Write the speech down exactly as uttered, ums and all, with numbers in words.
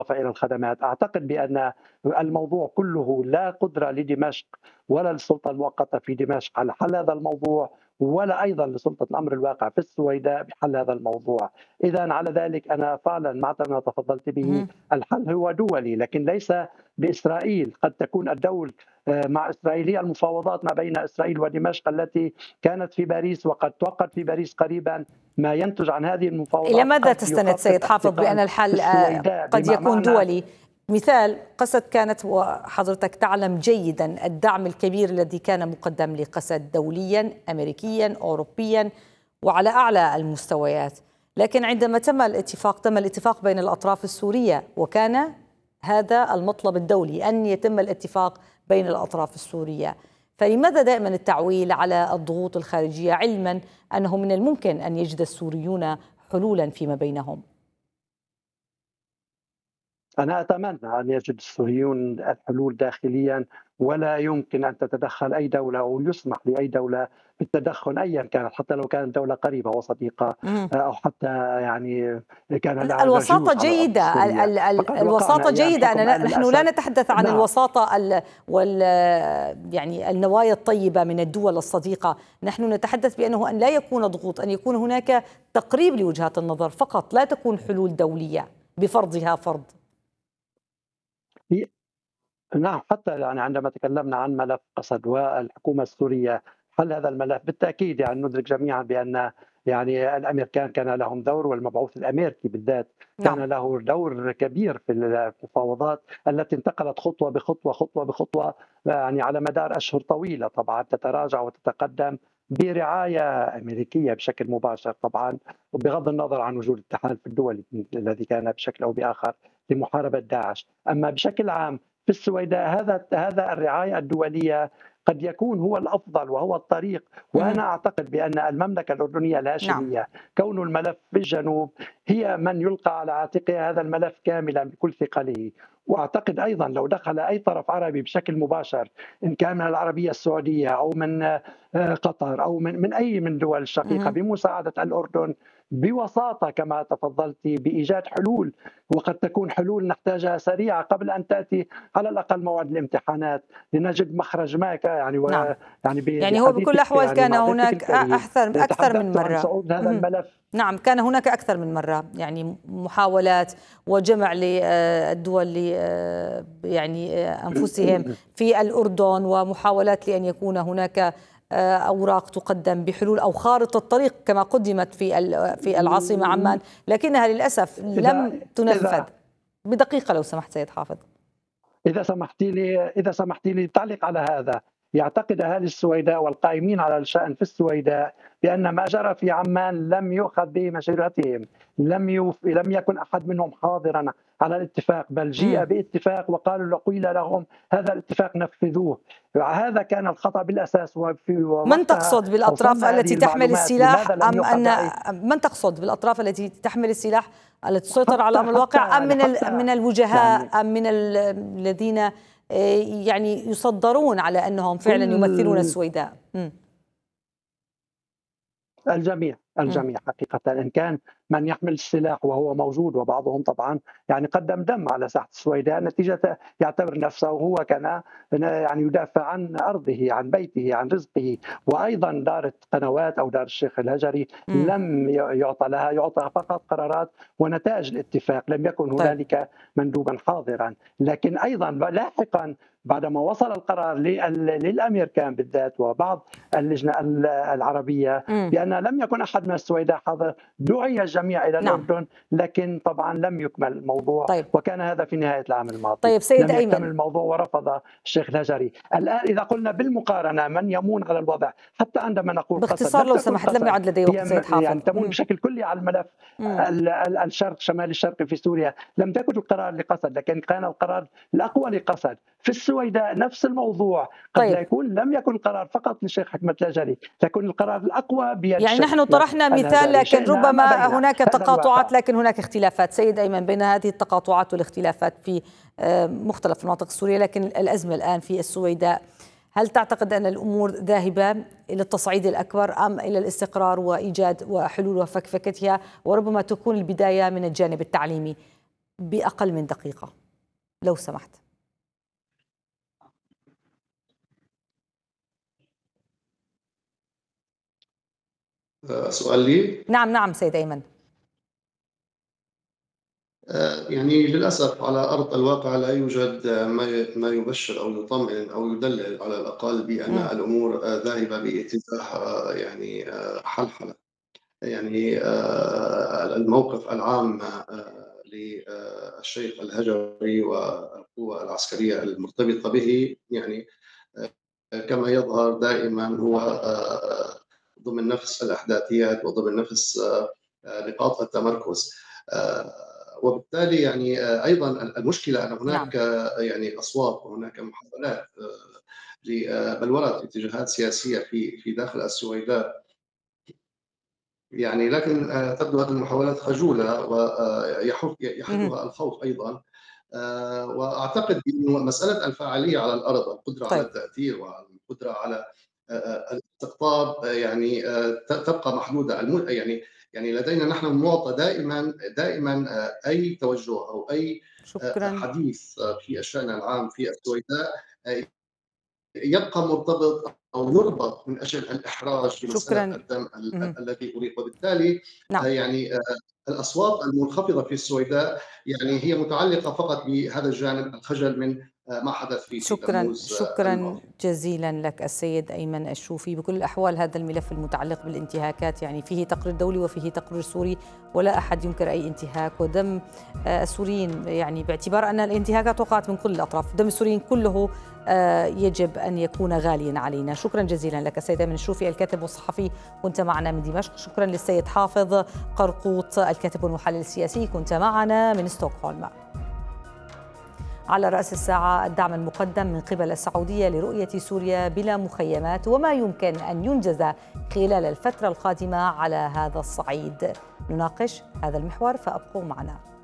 إلى الخدمات. أعتقد بأن الموضوع كله لا قدرة لدمشق ولا للسلطة المؤقتة في دمشق على حل هذا الموضوع، ولا أيضا لسلطة الأمر الواقع في السويداء بحل هذا الموضوع. إذا على ذلك أنا فعلا مع ما تفضلت به، مهم. الحل هو دولي لكن ليس بإسرائيل. قد تكون الدول مع إسرائيل هي المفاوضات ما بين إسرائيل ودمشق التي كانت في باريس وقد توقعت في باريس قريبا. ما ينتج عن هذه المفاوضات إلى ماذا قد تستند سيد يخفف حافظ بأن احتقان الحل السويداء قد بما يكون معنى. دولي؟ مثال قسد كانت، وحضرتك تعلم جيدا الدعم الكبير الذي كان مقدم لقسد دوليا أمريكيا أوروبيا وعلى أعلى المستويات، لكن عندما تم الاتفاق تم الاتفاق بين الأطراف السورية، وكان هذا المطلب الدولي أن يتم الاتفاق بين الأطراف السورية. فلماذا دائما التعويل على الضغوط الخارجية علما أنه من الممكن أن يجد السوريون حلولا فيما بينهم؟ أنا أتمنى أن يجد السوريون الحلول داخليا، ولا يمكن أن تتدخل أي دولة أو يسمح لأي دولة بالتدخل أيا كانت، حتى لو كانت دولة قريبة وصديقة مم. أو حتى يعني كان لها الوساطة جيوش على الأرض جيدة، ال- السورية. ال- ال- فقد وقعنا الوساطة أيام جيدة. حكم أنا آل نحن لا الأسد. نتحدث عن نعم. الوساطة ال وال يعني النوايا الطيبة من الدول الصديقة، نحن نتحدث بأنه أن لا يكون ضغوط، أن يكون هناك تقريب لوجهات النظر فقط، لا تكون حلول دولية بفرضها فرض. هي- نعم، حتى يعني عندما تكلمنا عن ملف قسد والحكومة السورية حل هذا الملف، بالتأكيد يعني ندرك جميعا بأن يعني الأمريكان كان لهم دور، والمبعوث الأمريكي بالذات نعم. كان له دور كبير في المفاوضات التي انتقلت خطوة بخطوة خطوة بخطوة يعني على مدار أشهر طويلة، طبعا تتراجع وتتقدم برعاية أمريكية بشكل مباشر طبعا، وبغض النظر عن وجود التحالف الدولي الذي كان بشكل أو بآخر لمحاربة داعش. أما بشكل عام في السويداء هذا هذا الرعاية الدولية قد يكون هو الأفضل وهو الطريق. وأنا أعتقد بأن المملكة الأردنية نعم. الهاشمية كون الملف في الجنوب هي من يلقى على عاتقها هذا الملف كاملا بكل ثقله. واعتقد ايضا لو دخل اي طرف عربي بشكل مباشر، ان كان من العربيه السعوديه او من قطر او من من اي من دول الشقيقه، بمساعده الاردن بوساطه كما تفضلت بايجاد حلول، وقد تكون حلول نحتاجها سريعه قبل ان تاتي على الاقل موعد الامتحانات، لنجد مخرج ما يعني و نعم. يعني يعني هو بكل الأحوال يعني كان هناك أكثر أكثر من عن مرة. صعود هذا الملف. نعم، كان هناك أكثر من مرة يعني محاولات وجمع للدول يعني أنفسهم في الأردن، ومحاولات لأن يكون هناك أوراق تقدم بحلول أو خارطة طريق كما قدمت في في العاصمة عمان، لكنها للأسف لم تنفذ. بدقيقة لو سمحت سيد حافظ. إذا سمحتي لي إذا سمحتي لي تعليق على هذا. يعتقد أهالي السويداء والقائمين على الشأن في السويداء بأن ما جرى في عمان لم يؤخذ بمشورتهم، لم يف... لم يكن أحد منهم حاضرا على الاتفاق، بل جيء باتفاق وقالوا قيل لهم هذا الاتفاق نفذوه. هذا كان الخطأ بالأساس. وفي من تقصد بالأطراف التي تحمل السلاح أم أن من تقصد بالأطراف التي تحمل السلاح التي تسيطر على الأمر الواقع، أم من من الوجهاء يعني أم من الذين يعني يصدرون على أنهم فعلا يمثلون السويداء؟ م. الجميع الجميع حقيقة، إن كان من يحمل السلاح وهو موجود، وبعضهم طبعا يعني قدم دم على ساحة السويداء نتيجة يعتبر نفسه وهو كان يعني يدافع عن أرضه عن بيته عن رزقه. وأيضا دار قنوات أو دار الشيخ الهجري م. لم يعطى لها، يعطى فقط قرارات ونتائج الاتفاق، لم يكن هنالك طيب. مندوبا حاضرا. لكن أيضا لاحقا بعدما وصل القرار للأمريكان بالذات وبعض اللجنة العربية م. بأن لم يكن أحد من السويداء حاضر، دعي الجميع إلى نعم. الأردن، لكن طبعا لم يكمل الموضوع. طيب. وكان هذا في نهاية العام الماضي. طيب سيد لم أيمن، يكتمل الموضوع ورفض الشيخ الهجري. الآن إذا قلنا بالمقارنة من يمون على الوضع، حتى عندما نقول باختصار لو سمحت، لم يعد لدي وقت سيد حافظ، يعني تمون بشكل كلي على الملف الشرق شمال الشرقي في سوريا. لم تكن القرار لقسد، لكن كان القرار الأقوى لقسد. في السويداء نفس الموضوع، قد طيب. لا يكون لم يكن القرار فقط للشيخ حكمت الهجري، لكن القرار الأقوى بيد يعني نحن طرحنا مثال، لكن ربما هناك تقاطعات لكن هناك اختلافات. سيد أيمن، بين هذه التقاطعات والاختلافات في مختلف المناطق السورية، لكن الأزمة الآن في السويداء، هل تعتقد أن الأمور ذاهبة إلى التصعيد الأكبر أم إلى الاستقرار وإيجاد وحلول وفكفكتها، وربما تكون البداية من الجانب التعليمي؟ بأقل من دقيقة لو سمحت. سؤال لي؟ نعم نعم سيد أيمن. يعني للأسف على أرض الواقع لا يوجد ما ما يبشر أو يطمئن أو يدلل على الأقل بأن م. الأمور ذاهبة باتجاه يعني حلحلة. يعني الموقف العام للشيخ الهجري والقوى العسكرية المرتبطة به يعني كما يظهر دائما هو ضمن نفس الأحداثيات وضمن نفس نقاط التمركز. وبالتالي يعني أيضا المشكلة أن هناك نعم. يعني أصوات وهناك محاولات لبلورة اتجاهات سياسية في في داخل السويداء، يعني لكن تبدو هذه المحاولات خجولة ويحدها الخوف أيضا. واعتقد انه مساله الفاعليه على الارض، القدره على طيب. التاثير والقدره على الاستقطاب يعني تبقى محدوده. يعني يعني لدينا نحن معطى دائما دائما اي توجه او اي شكرا. حديث في الشان العام في السويداء يبقى مرتبط او يربط من اجل الاحراج في مساله شكرا. الدم م. الذي اريق، وبالتالي نعم. يعني الاصوات المنخفضه في السويداء يعني هي متعلقه فقط بهذا الجانب، الخجل من ما حدث في في شكرا تموز شكرا الماضي. جزيلا لك السيد أيمن الشوفي. بكل الأحوال هذا الملف المتعلق بالانتهاكات يعني فيه تقرير دولي وفيه تقرير سوري، ولا أحد ينكر أي انتهاك، ودم السوريين يعني باعتبار أن الانتهاكات وقعت من كل الأطراف، دم السوريين كله يجب أن يكون غاليا علينا. شكرا جزيلا لك السيد أيمن الشوفي الكاتب والصحفي، كنت معنا من دمشق. شكرا للسيد حافظ قرقوط الكاتب والمحلل السياسي، كنت معنا من ستوكهولم. على رأس الساعة الدعم المقدم من قبل السعودية لرؤية سوريا بلا مخيمات وما يمكن أن ينجز خلال الفترة القادمة على هذا الصعيد. نناقش هذا المحور فأبقوا معنا.